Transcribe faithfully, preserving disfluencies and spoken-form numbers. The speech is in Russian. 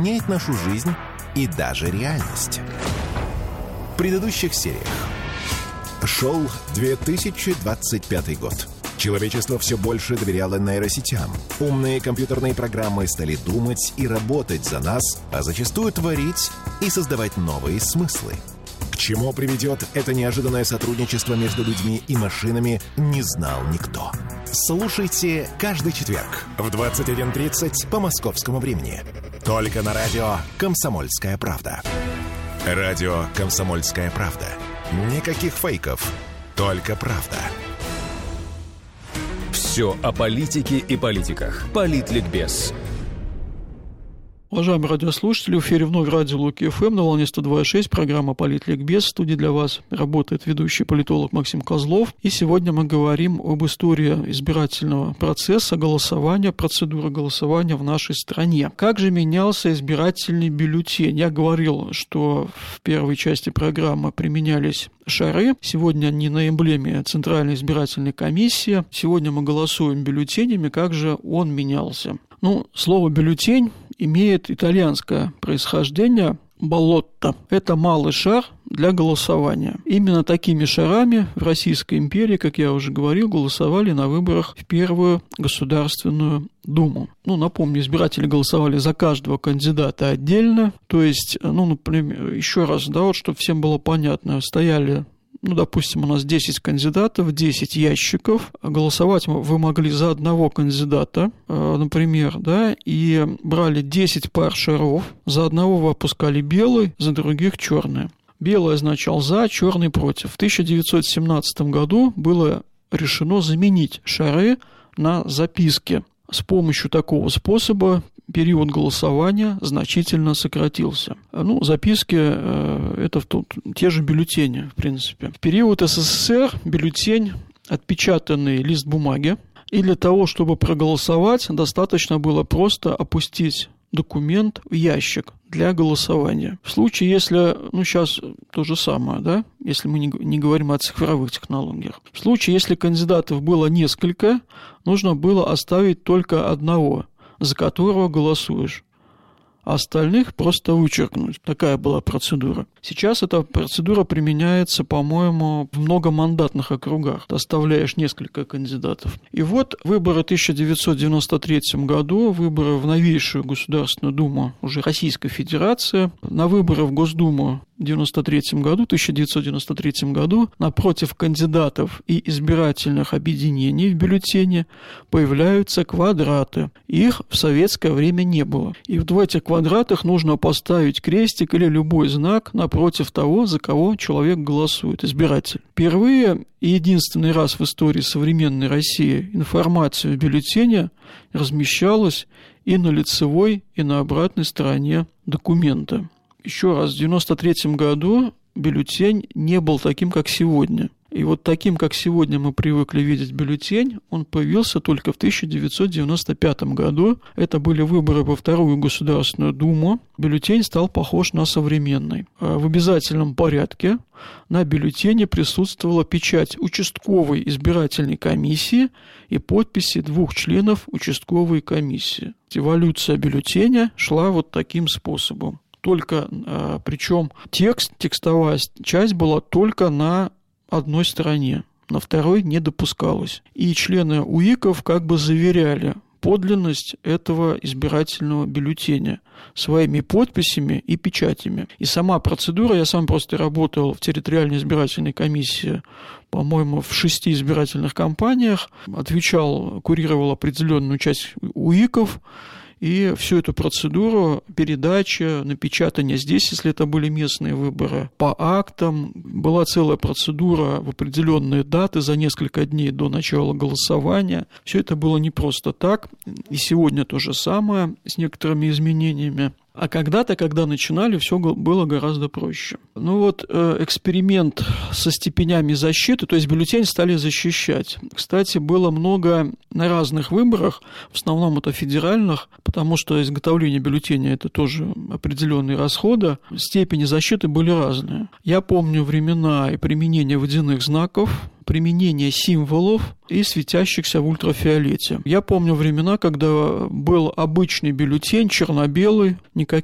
меняет нашу жизнь и даже реальность. В предыдущих сериях. Шел две тысячи двадцать пятый год. Человечество все больше доверяло нейросетям. Умные компьютерные программы стали думать и работать за нас, а зачастую творить и создавать новые смыслы. К чему приведет это неожиданное сотрудничество между людьми и машинами, не знал никто. Слушайте каждый четверг в двадцать один тридцать по московскому времени. Только на радио «Комсомольская правда». Радио «Комсомольская правда». Никаких фейков, только правда. Все о политике и политиках. Политликбез. Уважаемые радиослушатели, в эфире вновь радио Луки эф эм на волне сто два и шесть, программа «Политликбез». В студии для вас работает ведущий политолог Максим Козлов. И сегодня мы говорим об истории избирательного процесса, голосования, процедуры голосования в нашей стране. Как же менялся избирательный бюллетень? Я говорил, что в первой части программы применялись шары. Сегодня они на эмблеме Центральной избирательной комиссии. Сегодня мы голосуем бюллетенями. Как же он менялся? Ну, слово «бюллетень» имеет итальянское происхождение. Баллотто – это малый шар для голосования. Именно такими шарами в Российской империи, как я уже говорил, голосовали на выборах в Первую Государственную Думу. Ну, напомню, избиратели голосовали за каждого кандидата отдельно. То есть, ну, например, еще раз, да, вот чтобы всем было понятно, стояли... Ну, допустим, у нас десять кандидатов, десять ящиков. Голосовать вы могли за одного кандидата, например, да, и брали десять пар шаров. За одного вы опускали белый, за других черный. Белый означал за, черный против. В тысяча девятьсот семнадцатом году было решено заменить шары на записки. С помощью такого способа период голосования значительно сократился. Ну, записки э, – это тут те же бюллетени, в принципе. В период эс эс эс эр бюллетень – отпечатанный лист бумаги. И для того, чтобы проголосовать, достаточно было просто опустить документ в ящик для голосования. В случае, если, ну, сейчас то же самое, да, если мы не, не говорим о цифровых технологиях. В случае, если кандидатов было несколько, нужно было оставить только одного, за которого голосуешь, а остальных просто вычеркнуть. Такая была процедура. Сейчас эта процедура применяется, по-моему, в многомандатных округах. Ты оставляешь несколько кандидатов. И вот выборы в тысяча девятьсот девяносто третьем году, выборы в новейшую Государственную Думу уже Российской Федерации, на выборы в Госдуму в девяносто третьем году, тысяча девятьсот девяносто третьем году напротив кандидатов и избирательных объединений в бюллетене появляются квадраты. Их в советское время не было. И в этих квадратах нужно поставить крестик или любой знак напротив того, за кого человек голосует, избиратель. Впервые и единственный раз в истории современной России информация в бюллетене размещалась и на лицевой, и на обратной стороне документа. Еще раз, в девяносто третьем году бюллетень не был таким, как сегодня. И вот таким, как сегодня мы привыкли видеть бюллетень, он появился только в тысяча девятьсот девяносто пятом году. Это были выборы во Вторую Государственную Думу. Бюллетень стал похож на современный. В обязательном порядке на бюллетене присутствовала печать участковой избирательной комиссии и подписи двух членов участковой комиссии. Эволюция бюллетеня шла вот таким способом. Только, причем текст, текстовая часть была только на одной стороне, на второй не допускалось. И члены УИКов как бы заверяли подлинность этого избирательного бюллетеня своими подписями и печатями. И сама процедура, я сам просто работал в территориальной избирательной комиссии, по-моему, в шести избирательных кампаниях, отвечал, курировал определенную часть УИКов, и всю эту процедуру передачи, напечатания здесь, если это были местные выборы, по актам, была целая процедура в определенные даты за несколько дней до начала голосования. Все это было не просто так, и сегодня то же самое с некоторыми изменениями. А когда-то, когда начинали, все было гораздо проще. Ну вот эксперимент со степенями защиты, то есть бюллетень стали защищать. Кстати, было много на разных выборах, в основном это федеральных, потому что изготовление бюллетеня – это тоже определенные расходы. Степени защиты были разные. Я помню времена и применение водяных знаков, применение символов и светящихся в ультрафиолете. Я помню времена, когда был обычный бюллетень, черно-белый, никаких